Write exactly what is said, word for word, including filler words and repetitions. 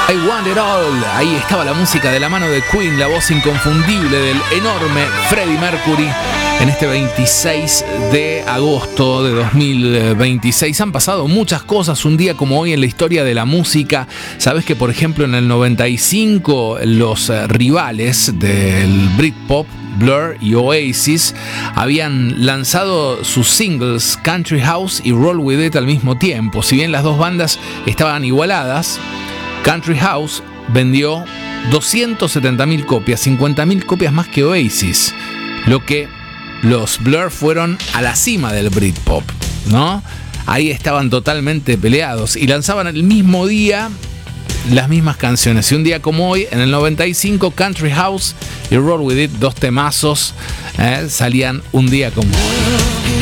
I Want It All. Ahí estaba la música de la mano de Queen, la voz inconfundible del enorme Freddie Mercury en este veintiséis de agosto de dos mil veintiséis. Han pasado muchas cosas un día como hoy en la historia de la música. Sabes que, por ejemplo, en el noventa y cinco los rivales del Britpop, Blur y Oasis, habían lanzado sus singles Country House y Roll With It al mismo tiempo. Si bien las dos bandas estaban igualadas, Country House vendió doscientas setenta mil copias, cincuenta mil copias más que Oasis, lo que los Blur fueron a la cima del Britpop, ¿no? Ahí estaban totalmente peleados y lanzaban el mismo día las mismas canciones. Y un día como hoy, en el noventa y cinco, Country House y Roll With It, dos temazos, eh, salían un día como hoy.